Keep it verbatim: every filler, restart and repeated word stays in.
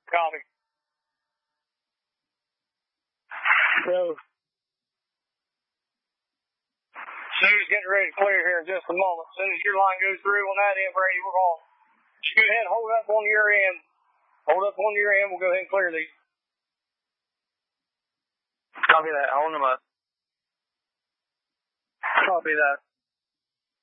Copy. So, Sue's getting ready to clear here in just a moment. As soon as your line goes through on that end, Brady, we're going to just go ahead and hold up on your end. Hold up on your end. We'll go ahead and clear these. Copy that. Hold them up. Copy that.